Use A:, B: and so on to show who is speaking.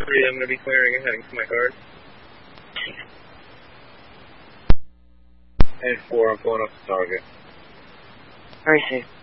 A: 3, I'm going to be clearing and heading to my card.
B: And 4, I'm pulling up the target.
C: Very safe.